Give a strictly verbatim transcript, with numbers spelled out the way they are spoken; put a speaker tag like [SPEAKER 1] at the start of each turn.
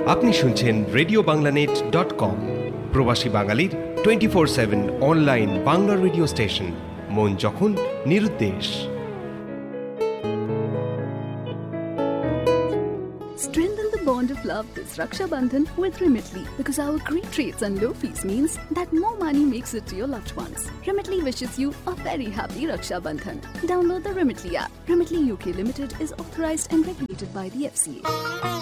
[SPEAKER 1] আপনি শুনছেন radio বাংলানেট dot com, প্রবাসী বাঙালির twenty four seven online Bangla radio station, মন যখন নিরুদ্দেশ।
[SPEAKER 2] Strengthen the bond of love this Raksha Bandhan with Remitly, because our great rates and low fees means that more money makes it to your loved ones. Remitly wishes you a very happy Raksha Bandhan. Download the Remitly app. Remitly U K Limited is authorized and regulated by the F C A.